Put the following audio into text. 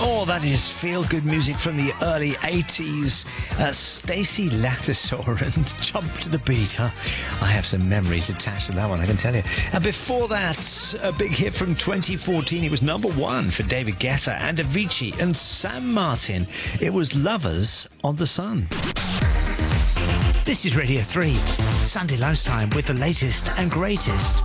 Oh, that is feel-good music from the early 80s. Stacey Lattisaw and Jump to the Beat. Huh? I have some memories attached to that one, I can tell you. And before that, a big hit from 2014. It was number one for David Guetta and Avicii and Sam Martin. It was Lovers on the Sun. This is Radio 3, Sunday lunchtime with the latest and greatest.